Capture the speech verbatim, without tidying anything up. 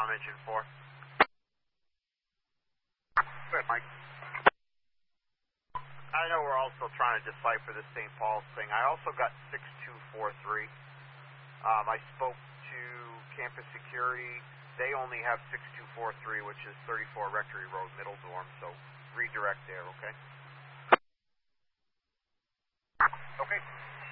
com engine four. Good, Mike. I know we're also trying to decipher the Saint Paul's thing. I also got six two four three. Um, I spoke to Campus Security. They only have six two four three, which is thirty-four Rectory Road, Middle Dorm, so redirect there, okay? Okay.